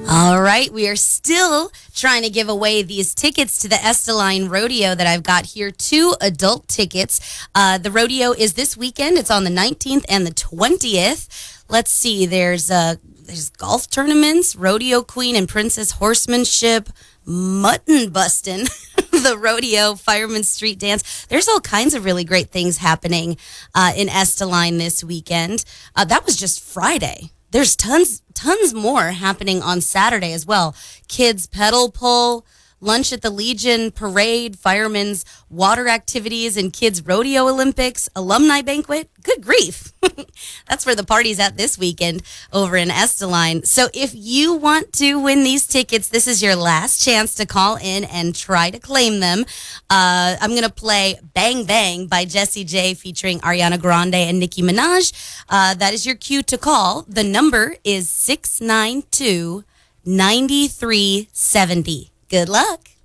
All right, we are still trying to give away these tickets to the Esteline Rodeo that I've got here. 2 adult tickets. The rodeo is this weekend. It's on the 19th and the 20th. Let's see. There's golf tournaments, rodeo queen and princess horsemanship, mutton bustin', the rodeo, fireman's street dance. There's all kinds of really great things happening in Esteline this weekend. That was just Friday. There's tons more happening on Saturday as well. Kids pedal pull, lunch at the Legion, parade, firemen's water activities, and kids rodeo Olympics, alumni banquet. Good grief. That's where the party's at this weekend over in Esteline. So if you want to win these tickets, this is your last chance to call in and try to claim them. I'm going to play Bang Bang by Jessie J featuring Ariana Grande and Nicki Minaj. That is your cue to call. The number is 692-9370. Good luck.